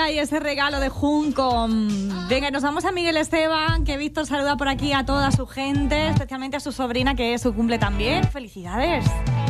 y ese regalo de Junco. Venga, nos vamos a Miguel Esteban, que Víctor saluda por aquí a toda su gente, especialmente a su sobrina, que es su cumple también. ¡Felicidades!